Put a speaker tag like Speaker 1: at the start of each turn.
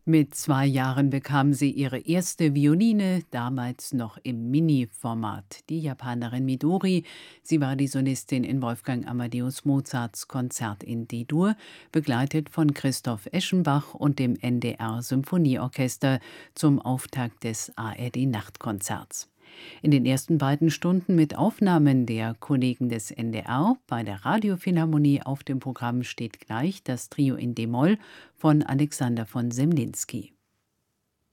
Speaker 1: Mit 2 Jahren bekam sie ihre erste Violine, damals noch im Mini-Format. Die Japanerin Midori, sie war die Solistin in Wolfgang Amadeus Mozarts Konzert in D-Dur, begleitet von Christoph Eschenbach und dem NDR Symphonieorchester zum Auftakt des ARD-Nachtkonzerts. In den ersten beiden Stunden mit Aufnahmen der Kollegen des NDR. Bei der Radiophilharmonie auf dem Programm steht gleich das Trio in d-Moll von Alexander von Semlinsky.